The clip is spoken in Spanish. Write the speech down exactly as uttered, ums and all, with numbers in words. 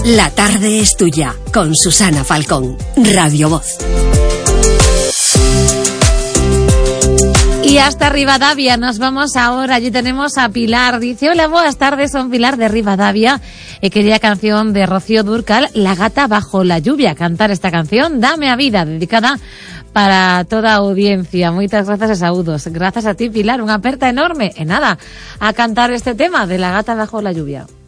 La tarde es tuya, con Susana Falcón, Radio Voz. Y hasta Rivadavia nos vamos ahora. Allí tenemos a Pilar. Dice: hola, buenas tardes, son Pilar de Rivadavia. Eh, quería canción de Rocío Dúrcal, La gata bajo la lluvia. Cantar esta canción, Dame a vida, dedicada para toda audiencia. Muchas gracias a Saúdos. Gracias a ti, Pilar, una aperta enorme. En nada, a cantar este tema de La gata bajo la lluvia.